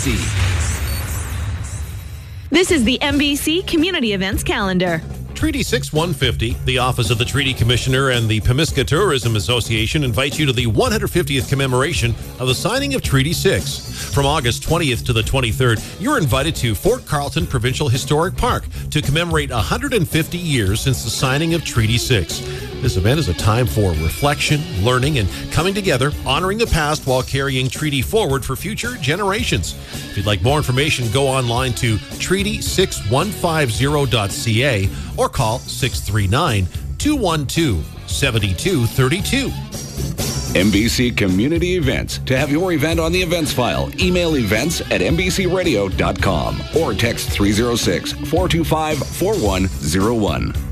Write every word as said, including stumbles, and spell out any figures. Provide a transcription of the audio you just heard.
This is the M B C Community Events Calendar. Treaty six one fifty, the Office of the Treaty Commissioner and the Pemiska Tourism Association invite you to the one hundred fiftieth commemoration of the signing of Treaty six. From August twentieth to the twenty-third, you're invited to Fort Carlton Provincial Historic Park to commemorate one hundred fifty years since the signing of Treaty six. This event is a time for reflection, learning, and coming together, honoring the past while carrying treaty forward for future generations. If you'd like more information, go online to treaty six one five zero dot c a or call six three nine, two one two, seven two three two. M B C Community Events. To have your event on the events file, email events at m b c radio dot com or text three oh six, four two five, four one oh one.